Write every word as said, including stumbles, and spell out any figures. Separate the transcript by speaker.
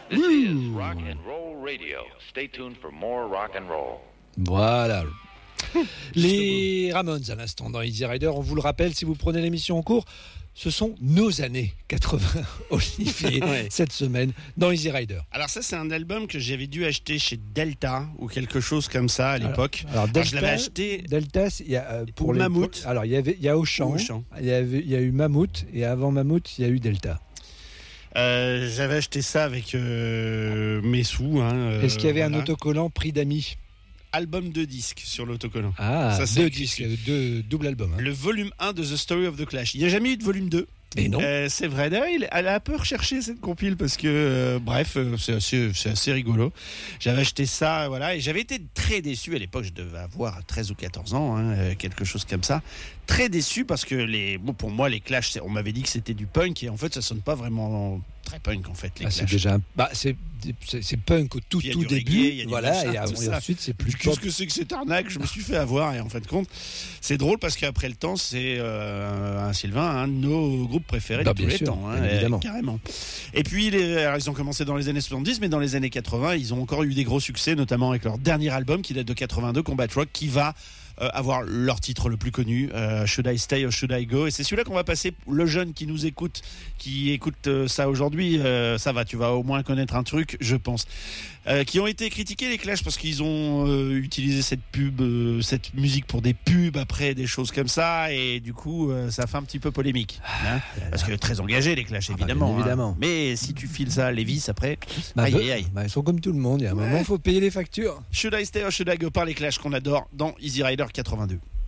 Speaker 1: This is Rock and Roll Radio. Stay tuned for more rock and roll.
Speaker 2: Voilà. Les Ramones à l'instant dans Easy Rider. On vous le rappelle, si vous prenez l'émission en cours, ce sont nos années quatre-vingts, Olivier, ouais. Cette semaine dans Easy Rider.
Speaker 3: Alors ça, c'est un album que j'avais dû acheter chez Delta ou quelque chose comme ça à l'époque.
Speaker 2: Alors, alors, Delta,
Speaker 3: alors je l'avais acheté.
Speaker 2: Delta, il y a euh, pour les,
Speaker 3: Mammouth.
Speaker 2: Pour, alors il y avait, il y a Auchan, Auchan. Il y avait, il y a eu Mammouth et avant Mammouth, il y a eu Delta.
Speaker 3: Euh, j'avais acheté ça avec euh, mes sous. Hein, euh,
Speaker 2: Est-ce qu'il y avait
Speaker 3: voilà.
Speaker 2: un autocollant prix d'amis?
Speaker 3: Album de disques sur l'autocollant.
Speaker 2: Ah, ça, c'est deux disques, deux double albums. Hein.
Speaker 3: Le volume un de The Story of the Clash. Il n'y a jamais eu de volume deux.
Speaker 2: Et non.
Speaker 3: Euh, c'est vrai. D'ailleurs, il, elle a un peu recherché cette compile parce que, euh, bref, euh, c'est, assez, c'est assez rigolo. J'avais acheté ça, voilà, et j'avais été très déçu. À l'époque, je devais avoir treize ou quatorze ans, hein, euh, quelque chose comme ça. Très déçu parce que, les, bon, pour moi, les Clash, on m'avait dit que c'était du punk et en fait, ça sonne pas vraiment très punk en fait. Les
Speaker 2: ah,
Speaker 3: Clash.
Speaker 2: C'est déjà, un, bah, c'est, c'est, c'est punk au tout, tout début.
Speaker 3: Reggae,
Speaker 2: voilà,
Speaker 3: machins,
Speaker 2: et, et ensuite, c'est plus.
Speaker 3: Qu'est-ce que c'est que cette arnaque? Je me suis fait avoir et en fin de compte, c'est drôle parce qu'après le temps, c'est euh, un Sylvain, un de nos groupes préférés
Speaker 2: bah,
Speaker 3: de tous les
Speaker 2: sûr,
Speaker 3: temps, hein,
Speaker 2: évidemment.
Speaker 3: Euh, carrément. Et puis les, alors, ils ont commencé dans les années soixante-dix, mais dans les années quatre-vingts, ils ont encore eu des gros succès, notamment avec leur dernier album qui date de quatre-vingt-deux, Combat Rock, qui va euh, avoir leur titre le plus connu, euh, Should I Stay or Should I Go? Et c'est celui-là qu'on va passer. Le jeune qui nous écoute, qui écoute euh, ça aujourd'hui, euh, ça va, tu vas au moins connaître un truc, je pense. Euh, qui ont été critiqués les Clash parce qu'ils ont euh, utilisé cette pub, euh, cette musique pour des pubs après, des choses comme ça, et du coup euh, ça fait un petit peu polémique, hein, parce que très engagés les Clash évidemment.
Speaker 2: Ah bah, évidemment.
Speaker 3: Hein. Mais si tu files ça à Lévis après,
Speaker 2: bah,
Speaker 3: aïe
Speaker 2: bah,
Speaker 3: aïe aïe.
Speaker 2: Bah, ils sont comme tout le monde. Il y a un ouais. moment, il faut payer les factures.
Speaker 3: Should I Stay or Should I Go par les Clash qu'on adore dans Easy Rider quatre-vingt-deux.